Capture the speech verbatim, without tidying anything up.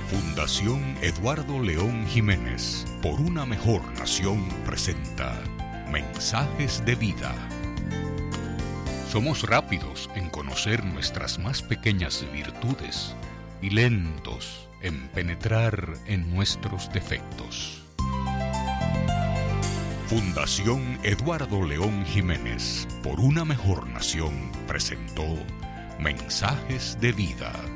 Fundación Eduardo León Jiménez, por una mejor nación, presenta Mensajes de Vida. Somos rápidos en conocer nuestras más pequeñas virtudes y lentos en penetrar en nuestros defectos. Fundación Eduardo León Jiménez, por una mejor nación, presentó Mensajes de Vida.